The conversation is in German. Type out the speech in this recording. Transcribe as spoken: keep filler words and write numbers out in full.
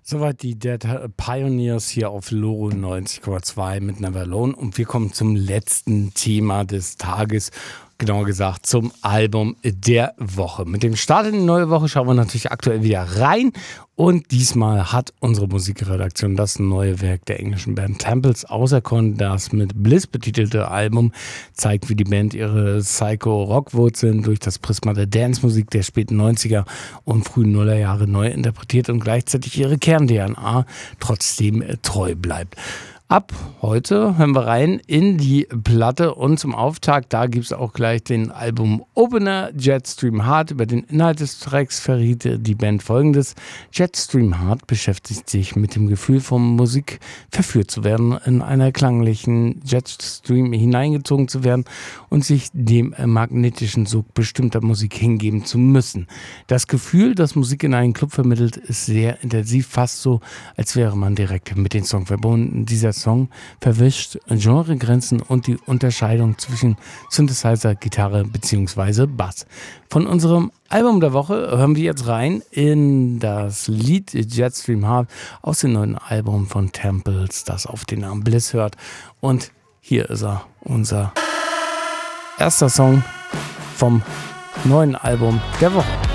Soweit die Dead Pioneers hier auf Loro neunzig Komma zwei mit Never Alone. Und wir kommen zum letzten Thema des Tages. Genauer gesagt zum Album der Woche. Mit dem Start in die neue Woche schauen wir natürlich aktuell wieder rein. Und diesmal hat unsere Musikredaktion das neue Werk der englischen Band Temples auserkoren. Das mit Bliss betitelte Album zeigt, wie die Band ihre Psycho-Rock-Wurzeln durch das Prisma der Dance-Musik der späten neunziger und frühen Nullerjahre neu interpretiert und gleichzeitig ihre Kern-D N A trotzdem treu bleibt. Ab heute hören wir rein in die Platte und zum Auftakt, da gibt es auch gleich den Album-Opener Jetstream Heart. Über den Inhalt des Tracks verriet die Band Folgendes: Jetstream Heart beschäftigt sich mit dem Gefühl von Musik verführt zu werden, in einer klanglichen Jetstream hineingezogen zu werden und sich dem magnetischen Sog bestimmter Musik hingeben zu müssen. Das Gefühl, das Musik in einen Club vermittelt, ist sehr intensiv, fast so, als wäre man direkt mit dem Song verbunden. Dieser Song verwischt Genregrenzen und die Unterscheidung zwischen Synthesizer, Gitarre bzw. Bass. Von unserem Album der Woche hören wir jetzt rein in das Lied Jetstream Heart aus dem neuen Album von Temples, das auf den Namen Bliss hört. Und hier ist er, unser erster Song vom neuen Album der Woche.